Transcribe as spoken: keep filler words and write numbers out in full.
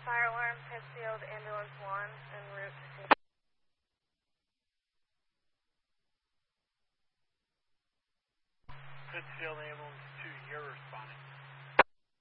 fire alarm, Pittsfield, ambulance one, en route to see. Pittsfield ambulance two, you're responding.